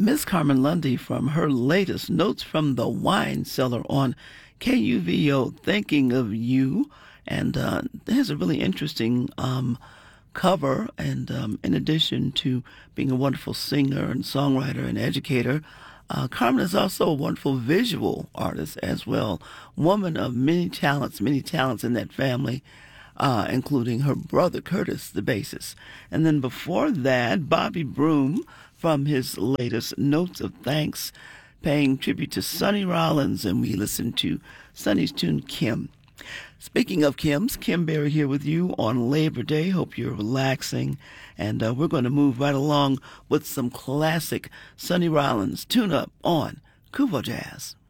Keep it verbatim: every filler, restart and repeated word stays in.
Miss Carmen Lundy from her latest Notes from the Wine Cellar on K U V O, Thinking of You. And uh, has a really interesting um, cover. And um, in addition to being a wonderful singer and songwriter and educator, uh, Carmen is also a wonderful visual artist as well. Woman of many talents, many talents in that family. Uh, including her brother Curtis, the bassist. And then before that, Bobby Broom from his latest Notes of Thanks, paying tribute to Sonny Rollins, and we listened to Sonny's tune, Kim. Speaking of Kim's, Kim Berry here with you on Labor Day. Hope you're relaxing, and uh, we're going to move right along with some classic Sonny Rollins tune-up on Kuvo Jazz.